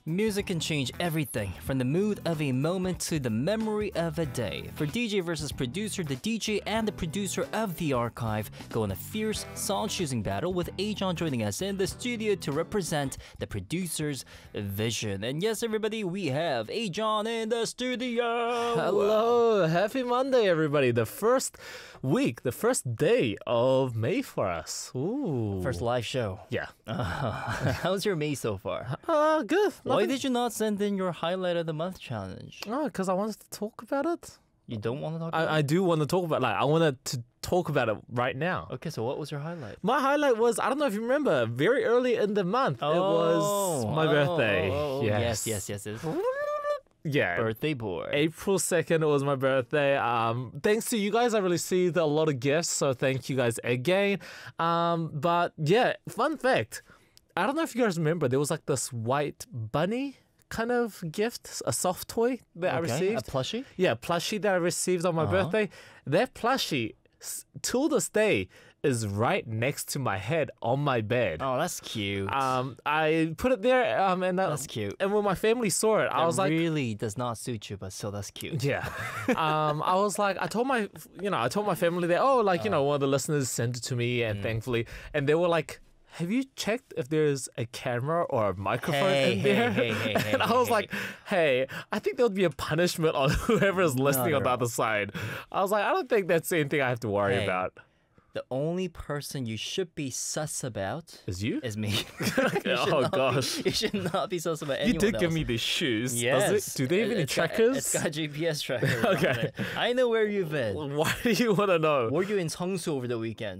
Music can change everything, from the mood of a moment to the memory of a day. For DJ versus producer, the DJ and the producer of the archive go in a fierce song-choosing battle, with Ajon joining us in the studio to represent the producer's vision. And yes, everybody, we have Ajon in the studio! Hello! Happy Monday, everybody! The first week, the first day of May for us. Ooh. First live show. Yeah. How's your May so far? Good. Why did you not send in your highlight of the month challenge? Oh, because I wanted to talk about it. You don't want to talk about it? I do want to talk about it. I wanted to talk about it right now. Okay, so what was your highlight? My highlight was, I don't know if you remember, very early in the month. It was my birthday. Yes. Yeah. Birthday boy. April 2nd was my birthday. Thanks to you guys, I received a lot of gifts, so thank you guys again. But yeah, fun fact. I don't know if you guys remember, there was like this white bunny kind of gift, a soft toy that I received. A plushie? Yeah, plushie that I received on my birthday. That plushie, till this day, is right next to my head on my bed. Oh, that's cute. I put it there, and that's cute. And when my family saw it, I was like, really does not suit you, but still, that's cute. Yeah. I was like, I told my family that, one of the listeners sent it to me, and thankfully, and they were like, have you checked if there's a camera or a microphone in there? And I was like, hey, I think there would be a punishment on whoever is listening on the other side. I was like, I don't think that's anything I have to worry about. The only person you should be sus about is you? Is me. Oh gosh. You should not be sus about anyone else. You did give me these shoes. Yes. Does it? Do they have any trackers? It's got a GPS tracker. Okay. I know where you've been. Why do you want to know? Were you in Seongsu over the weekend?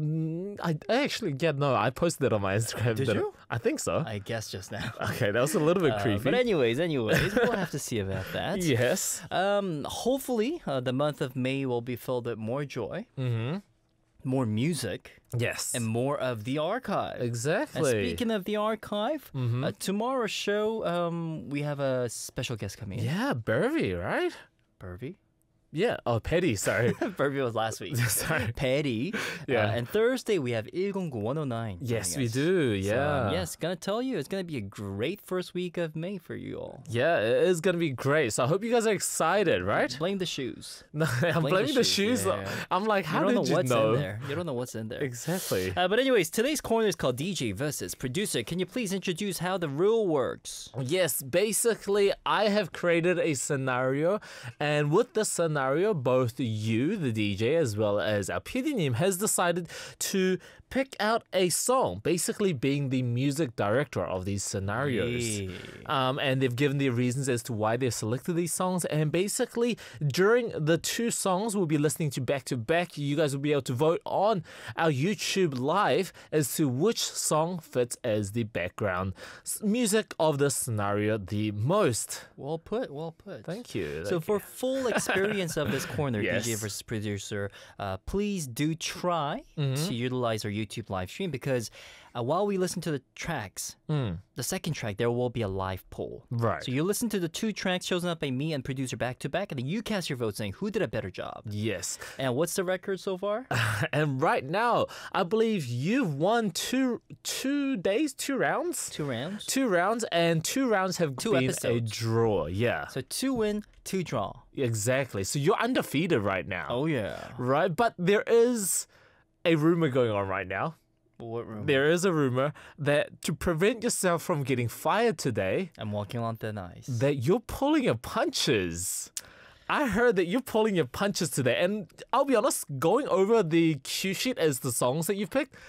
I actually, I posted it on my Instagram. Did you? I think so. I guess just now. Okay, that was a little bit creepy. But anyways, we'll have to see about that. Yes. Hopefully, the month of May will be filled with more joy. Mm-hmm. More music. Yes. And more of the archive. Exactly. And speaking of the archive, tomorrow's show, we have a special guest coming in. Yeah, Burvey, right? Burvey? Yeah. Oh, Petty, sorry. Burvey was last week. Sorry. Petty. Yeah. And Thursday, we have 109. Yes, we do. Yeah. So, yes, gonna tell you, it's gonna be a great first week of May for you all. Yeah, it is gonna be great. So I hope you guys are excited, right? Blame the shoes. No, I'm blaming the shoes. Yeah. I'm like, how did you know? You don't know what's in there. Exactly. But anyways, today's corner is called DJ versus Producer. Can you please introduce how the rule works? Yes, basically, I have created a scenario, and with the scenario, both you, the DJ, as well as our PD님 has decided to pick out a song, basically being the music director of these scenarios. And they've given their reasons as to why they've selected these songs. And basically, during the two songs we'll be listening to back, you guys will be able to vote on our YouTube Live as to which song fits as the background music of the scenario the most. Well put. Thank you. So for full experience of this corner, yes. DJ versus Producer, please do try to utilize our YouTube live stream, because while we listen to the tracks, the second track, there will be a live poll. Right. So you listen to the two tracks chosen up by me and producer back to back, and then you cast your vote saying who did a better job. Yes. And what's the record so far? And right now, I believe you've won two days, 2 rounds? 2 rounds? 2 rounds, and 2 rounds have been episodes. a draw. Yeah. So 2 win, 2 draw. Exactly. So you're undefeated right now. Oh, yeah. Right? But there is a rumor going on right now. What rumor? There is a rumor that to prevent yourself from getting fired today, I'm walking on thin ice. that you're pulling your punches. I heard that you're pulling your punches today. And I'll be honest, going over the cue sheet as the songs that you've picked,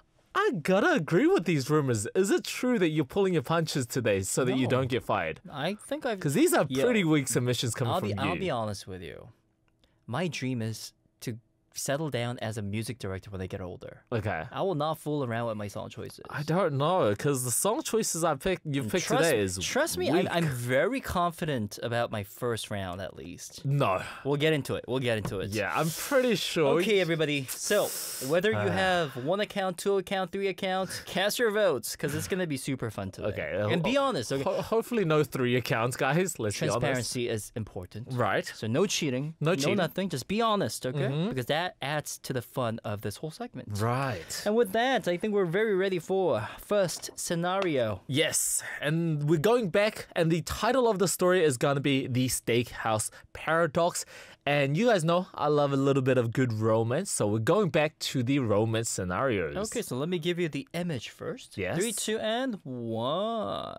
I gotta agree with these rumors. Is it true that you're pulling your punches today so that you don't get fired? I think I've... Because these are pretty weak submissions coming from you. I'll be honest with you. My dream is to settle down as a music director when I get older. Okay. I will not fool around with my song choices. I don't know, because the song choices you've picked today is Trust me, weak. I'm very confident about my first round, at least. No. We'll get into it. Yeah, I'm pretty sure. Okay, everybody. So, whether you have 1 account, 2 account, 3 accounts, cast your votes, because it's going to be super fun today. Okay. And be honest. Okay? Hopefully no 3 accounts, guys. Let's be honest. Transparency is important. Right. So no cheating. No cheating. No nothing. Just be honest, okay? Because that adds to the fun of this whole segment. Right. And with that, I think we're very ready for first scenario. Yes, and we're going back, and the title of the story is going to be The Steakhouse Paradox. And you guys know I love a little bit of good romance, so we're going back to the romance scenarios. Okay, so let me give you the image first. Yes. 3, 2, and 1.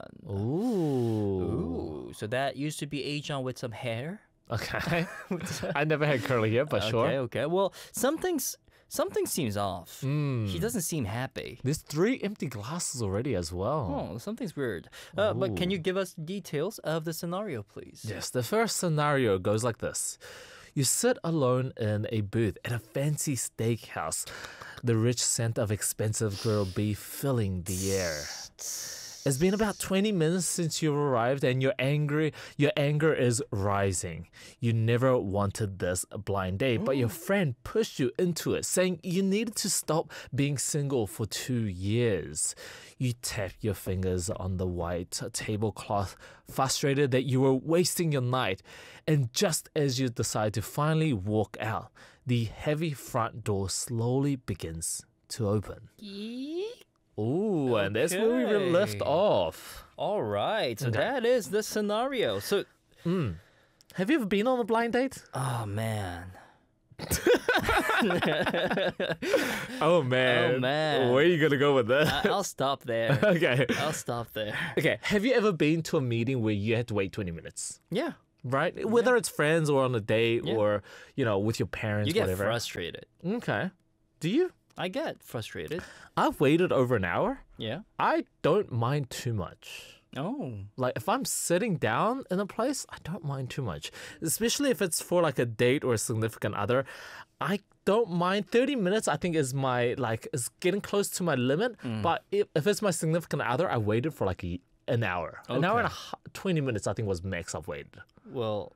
Ooh. Ooh, so that used to be Ajon with some hair. Okay. I never had curly hair, but sure. Okay. Well, something seems off. He doesn't seem happy. There's 3 empty glasses already as well. Oh, something's weird. But can you give us details of the scenario, please? Yes, the first scenario goes like this. You sit alone in a booth at a fancy steakhouse. The rich scent of expensive grilled beef filling the air. It's been about 20 minutes since you've arrived and your anger is rising. You never wanted this blind date, but your friend pushed you into it, saying you needed to stop being single for 2 years. You tap your fingers on the white tablecloth, frustrated that you were wasting your night. And just as you decide to finally walk out, the heavy front door slowly begins to open. Ooh, and that's where we were left off. All right, so that is the scenario. So, Have you ever been on a blind date? oh man. Oh man. man. Where are you going to go with that? I'll stop there. Okay. I'll stop there. Okay, have you ever been to a meeting where you had to wait 20 minutes? Yeah. Right? Whether it's friends or on a date or, with your parents, You get whatever. frustrated. Okay. Do you? I get frustrated. I've waited over an hour. Yeah. I don't mind too much. Oh. Like, if I'm sitting down in a place, I don't mind too much. Especially if it's for, like, a date or a significant other. I don't mind. 30 minutes, I think, is is getting close to my limit. But if it's my significant other, I waited for, like, an hour. An hour and 20 minutes, I think, was max I've waited. Well,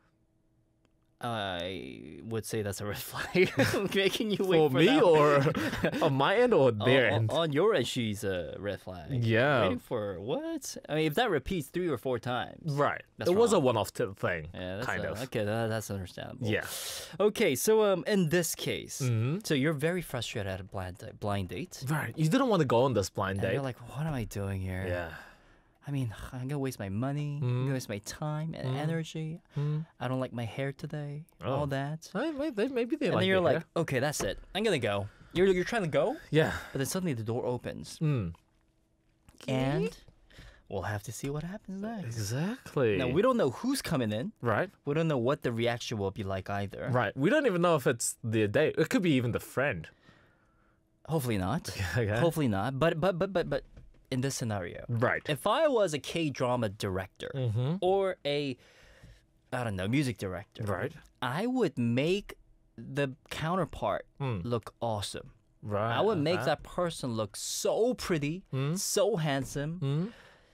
I would say that's a red flag. Making you wait For for me an hour. or on my end or their end? On your end, she's a red flag. Yeah. Waiting for what? I mean, if that repeats 3 or 4 times. Right. That's it was a wrong. one-off thing, Yeah, that's kind of. Okay, that's understandable. Yeah. Okay, so in this case, so you're very frustrated at a blind date. Right. You didn't want to go on this blind And date. you're like, what am I doing here? Yeah. I mean, I'm gonna waste my money, I'm gonna waste my time and energy. I don't like my hair today. All that. Maybe they And like then you're your like, hair. okay, that's it. I'm gonna go. You're trying to go, Yeah. but then suddenly the door opens, and we'll have to see what happens next. Exactly. Now we don't know who's coming in. Right. We don't know what the reaction will be like either. Right. We don't even know if it's the date. It could be even the friend. Hopefully not. Okay. Hopefully not. But in this scenario, Right. if I was a K-drama director or a, I don't know, music director, Right. I would make the counterpart look awesome. Right. I would make that person look so pretty, so handsome,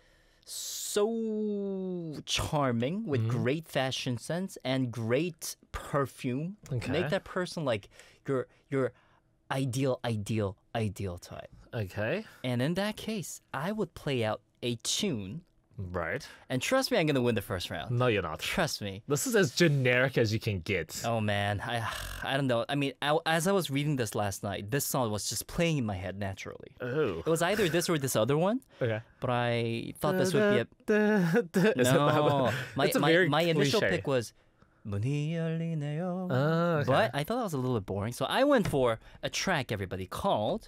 so charming with great fashion sense and great perfume. Okay. Make that person like your ideal type. Okay. And in that case, I would play out a tune. Right. And trust me, I'm going to win the first round. No, you're not. Trust me. This is as generic as you can get. Oh, man. I don't know. I mean, as I was reading this last night, this song was just playing in my head naturally. Oh. It was either this or this other one, Okay. but I thought this would be a... Is it No. It's a very my initial cliche. pick was... 문이 열리네요. Okay. But I thought that was a little bit boring. So I went for a track, everybody, called...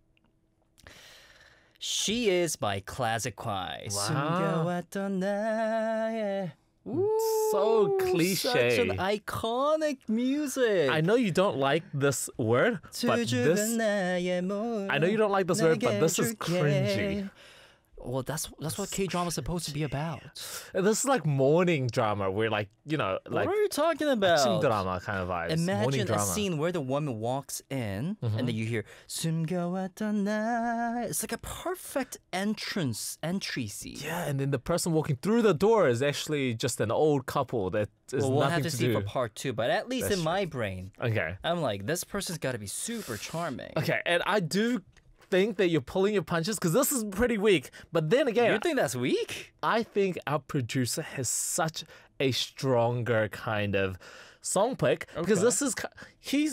She Is by Classic Kwai. 숨겨왔던 나의 So cliche. Such an iconic music. I know you don't like this word, but this... I know you don't like this word, but this is cringy. Well, that's what K-drama is supposed to be about. This is like morning drama where like, like What are you talking action about? drama kind of vibes. morning Imagine a drama. scene where the woman walks in and then you hear 숨겨왔던 나. It's like a perfect entry scene. Yeah, and then the person walking through the door is actually just an old couple that is Well, we'll nothing have to see do. for part 2, but at least That's in my brain, Okay. I'm like, this person's got to be super charming. Okay, and I do think that you're pulling your punches because this is pretty weak. But then again, You think that's weak? I think our producer has such a stronger kind of song pick because Okay. this is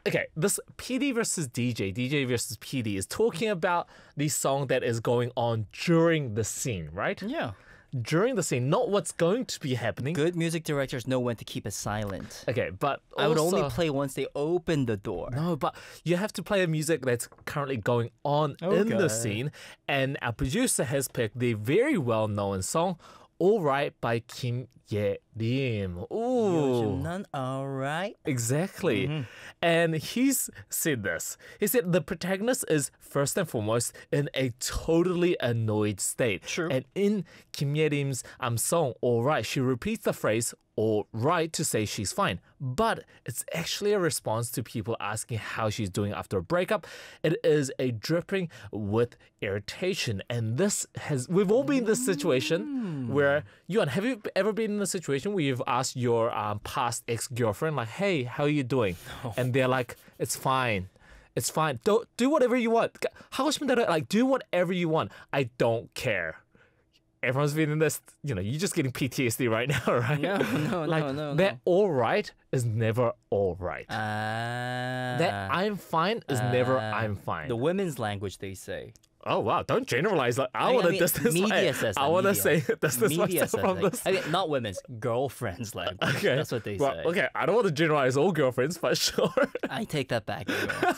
okay, this PD versus DJ versus PD is talking about the song that is going on during the scene, right? Yeah. During the scene, not what's going to be happening. Good music directors know when to keep it silent. Okay, but I would only also- play once they open the door. No, but you have to play a music that's currently going on in the Okay. scene. And our producer has picked the very well-known song, All Right by Kim Ye-rim. Ooh. None, all right. Exactly. And he's said this. He said the protagonist is first and foremost in a totally annoyed state. True. And in Kim Ye-rim's song, All Right, she repeats the phrase all right to say she's fine. But it's actually a response to people asking how she's doing after a breakup. It is a dripping with irritation. And we've all been in this situation where, Yuan, have you ever been in a situation where you've asked your past ex-girlfriend, like, hey, how are you doing? And they're like, it's fine. It's fine. Don't do whatever you want. Like, do whatever you want. I don't care. Everyone's been in this, you're just getting PTSD right now, right? No, like, no. that all right is never all right. Ah. That I'm fine is never I'm fine. The women's language, they say. Oh, wow. Don't generalize. Like, I I want to mean, distance media says that, I want to media. say distance Media myself says from that. this. I mean, not women's, girlfriends' language. Okay. That's what they Well, say. okay, I don't want to generalize all girlfriends, but sure. I take that back. Leo.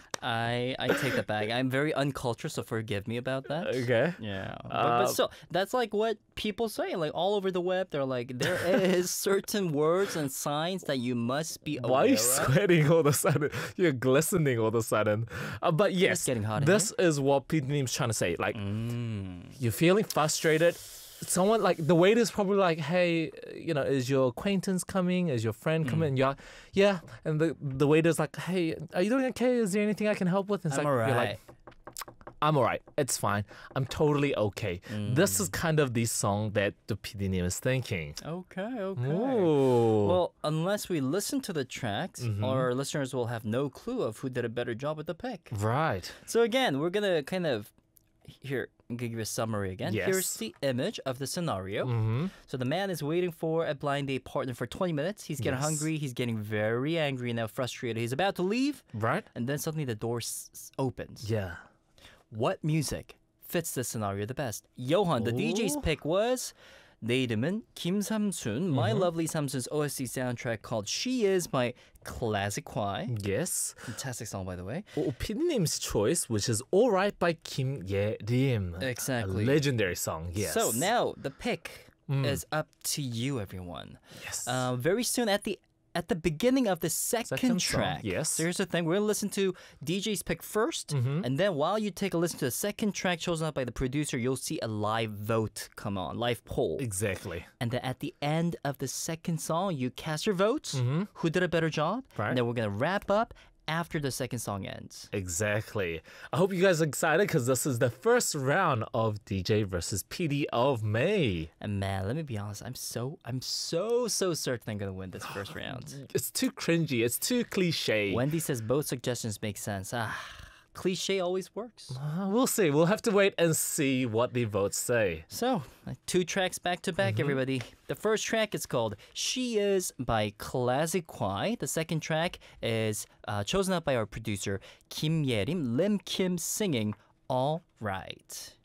I take that back. I'm very uncultured, so forgive me about that. Okay. Yeah, but still, that's like what people say. Like all over the web, they're like, there is certain words and signs that you must be aware Why are you of. sweating all of a sudden? You're glistening all of a sudden. But yes, getting hot in this is what Pidnim's trying to say. Like, you're feeling frustrated. Someone like the waiter's probably like, hey, is your acquaintance coming? Is your friend coming? And you're, yeah. And the waiter's like, hey, are you doing okay? Is there anything I can help with? And it's I'm like, you're alright. like, I'm alright. It's fine. I'm totally okay. This is kind of the song that the Pidnim is thinking. Okay. Ooh. Well, unless we listen to the tracks, our listeners will have no clue of who did a better job with the pick. Right. So again, we're gonna kind of here. I'm gonna give you a summary again. Yes. Here's the image of the scenario. So the man is waiting for a blind date partner for 20 minutes. He's getting Yes. hungry. He's getting very angry and now frustrated. He's about to leave, Right? and then suddenly the door opens. Yeah. What music fits this scenario the best? Johan, the DJ's pick was 내 이름은 김삼순, My Lovely Samsun's OST soundtrack called She Is by Classic Kwai. Yes. Fantastic song, by the way. Pidnim's choice, which is All Right by Kim Ye-rim. Exactly. A legendary song, yes. So now the pick is up to you, everyone. Yes. Very soon at the beginning of the second Second song, track. yes. So here's the thing. We're going to listen to DJ's pick 1st, and then while you take a listen to the second track chosen out by the producer, you'll see a live vote come on, live poll. Exactly. And then at the end of the second song, you cast your votes. Who did a better job? Right. And then we're going to wrap up after the second song ends. Exactly. I hope you guys are excited because this is the first round of DJ versus PD of May. And man, let me be honest, I'm so certain I'm gonna win this first round. It's too cringy. It's too cliche. Wendy says both suggestions make sense. Cliche always works. We'll see. We'll have to wait and see what the votes say. So, 2 tracks back to back, everybody. The first track is called She Is by Classic Kwai. The second track is chosen out by our producer Kim Ye-rim, Lim Kim singing All Right.